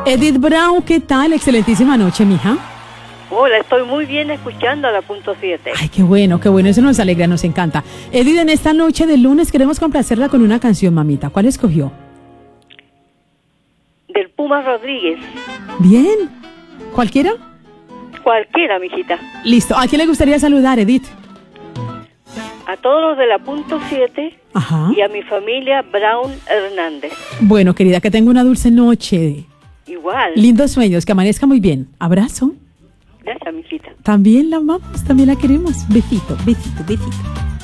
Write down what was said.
Edith Brown, ¿qué tal? Excelentísima noche, mija. Hola, estoy muy bien escuchando a la punto 7. Ay, qué bueno, eso nos alegra, nos encanta. Edith, en esta noche de lunes queremos complacerla con una canción, mamita. ¿Cuál escogió? Del Puma Rodríguez. Bien. ¿Cualquiera? Cualquiera, mijita. Listo. ¿A quién le gustaría saludar, Edith? A todos los de la punto 7 Ajá. y a mi familia Brown Hernández. Bueno, querida, que tenga una dulce noche. Igual. Lindos sueños, que amanezca muy bien. Abrazo. Gracias, mijita. También la amamos, también la queremos. Besito, besito, besito.